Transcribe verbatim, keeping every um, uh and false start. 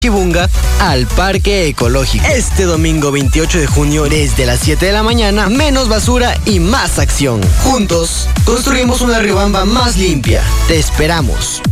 Chibunga al Parque Ecológico. Este domingo veintiocho de junio desde las siete de la mañana, menos basura y más acción. Juntos construimos una Riobamba más limpia. Te esperamos.